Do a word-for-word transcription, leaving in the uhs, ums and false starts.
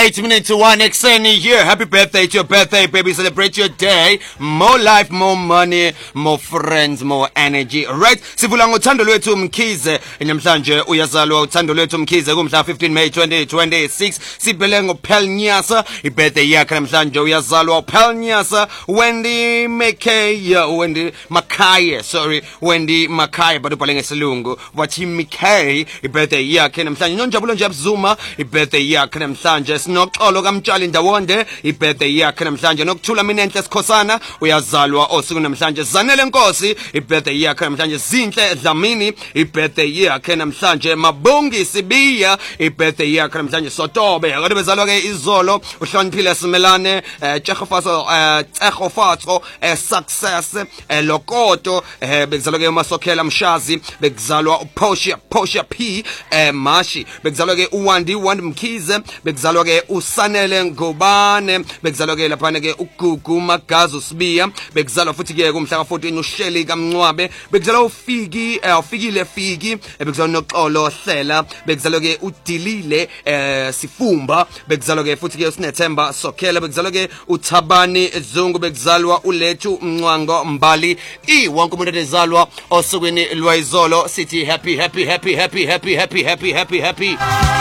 eight minutes to one Exeni here. Happy birthday to your birthday, baby. Celebrate your day. More life, more money, more friends, more energy. Right? Sivula ngothando lwethu Mkhize. Namhlanje uyazalwa uthando lwethu Mkhize kumhla fifteen May twenty twenty-six. Sibhele ngoPhel Nyasa. Ibirthday yakhe namhlanje uyazalwa uPhel Nyasa. Wendy Makaya, Wendy Makaya, sorry, Wendy Makaya bado pale ngesilungu. Wathi Mikay, ibirthday yakhe namhlanje. Nonjabulo nje abzuma, ibirthday yakhe namhlanje. Sinoxolo kaMtshali Ndawonde, ibirthday yakhe namhlanje. Nokuthula Minenhle Sikhosana uyazalwa osuku namhlanje. Zanele Nkosi, ibirthday yakhe namhlanje. Zinhle Dlamini, ibirthday yakhe namhlanje. Mabongi Sibiya, ibirthday yakhe namhlanje. Sotobe akade bezalwa ke izolo. Uhloniphile Simelane, Tshekgofatso Tshekgofatso Success Lokoto, bekuzalwa ke uMasokhela Mshazi, bekuzalwa uPosha Posha P Mashi, bekuzalwa ke uWandi Wandi Mkhize, bekuzalwa ke uSanele Ngobane, bekuzalwa ke lapha ke uGugu Magazi Sibiya, bekuzalwa futhi ke kumhla ka fourteen uSheli kaMncwabe, bekuzalwa uFiki uFikile Fiki, bekuzalwa noXolo Hlela, bekuzalwa ke uDilile Sifumba, bekuzalwa ke futhi ke uSinethemba Sokhela, bekuzalwa ke uThabani Zungu, bekuzalwa uLethu Mncwango Mbali. I wonke umuntu ezalwa osukwini lwayizolo sithi happy happy happy happy happy happy happy happy happy